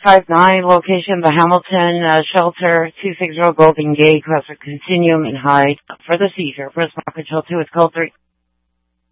559 location, the Hamilton shelter, 260 Golden Gate, Crossroad Continuum in Hyde. For the seizure, first market control 2 is code 3.